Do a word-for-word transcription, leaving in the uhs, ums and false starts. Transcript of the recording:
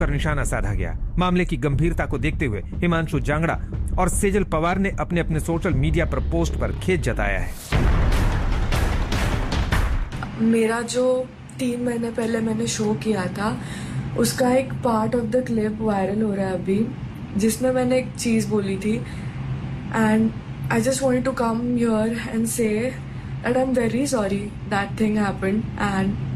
पर निशाना साधा गया। मामले की गंभीरता को देखते हुए हिमांशु जांगड़ा और सेजल पवार ने अपने अपने सोशल मीडिया पर पोस्ट पर खेद जताया है। मेरा जो तीन महीने पहले मैंने शो किया था उसका एक part of the clip viral हो रहा है अभी, जिसमें मैंने एक चीज़ बोली थी and I just wanted to come here and say that I am very sorry that thing happened and